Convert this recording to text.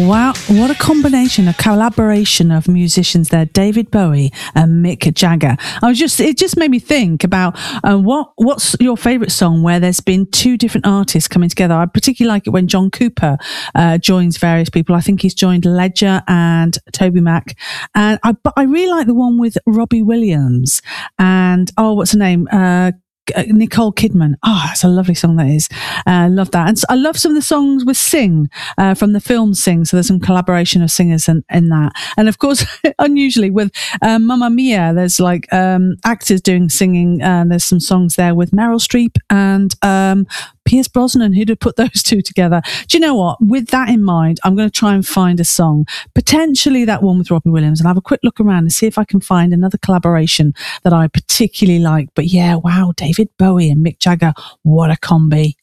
Wow, what a combination, a collaboration of musicians there, David Bowie and Mick Jagger. It just made me think about what's your favourite song where there's been two different artists coming together. I particularly like it when John Cooper joins various people. I think he's joined Ledger and Toby Mac, but I really like the one with Robbie Williams and what's her name? Nicole Kidman. That's a lovely song that is. I love that. And I love some of the songs with Sing from the film Sing. So there's some collaboration of singers in that. And of course, unusually with Mamma Mia, there's like actors doing singing. There's some songs there with Meryl Streep and Pierce Brosnan. Who'd have put those two together? Do you know what? With that in mind, I'm going to try and find a song, potentially that one with Robbie Williams, and have a quick look around and see if I can find another collaboration that I particularly like. But yeah, wow, David Bowie and Mick Jagger, what a combi.